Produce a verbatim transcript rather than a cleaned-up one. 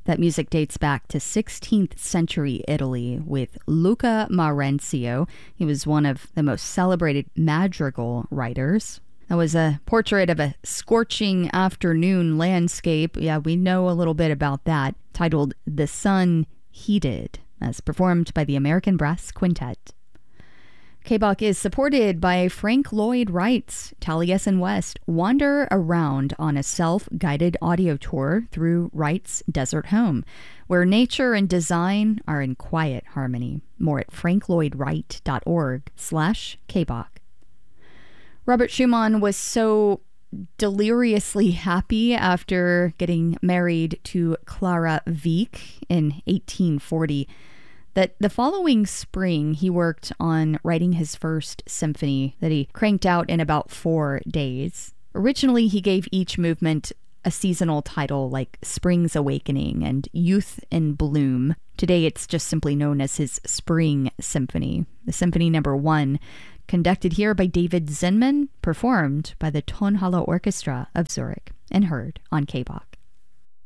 That music dates back to sixteenth century Italy with Luca Marenzio. He was one of the most celebrated madrigal writers. That was a portrait of a scorching afternoon landscape. Yeah, we know a little bit about that, titled The Sun Heated, as performed by the American Brass Quintet. K-Bach is supported by Frank Lloyd Wright's Taliesin West. Wander around on a self-guided audio tour through Wright's desert home, where nature and design are in quiet harmony. More at franklloydwright.org slash K-Bach. Robert Schumann was so deliriously happy after getting married to Clara Wieck in eighteen forty that the following spring he worked on writing his first symphony that he cranked out in about four days. Originally, he gave each movement a seasonal title like Spring's Awakening and Youth in Bloom. Today, it's just simply known as his Spring Symphony. The Symphony Number One, conducted here by David Zinman, performed by the Tonhalle Orchestra of Zurich, and heard on K-Bach.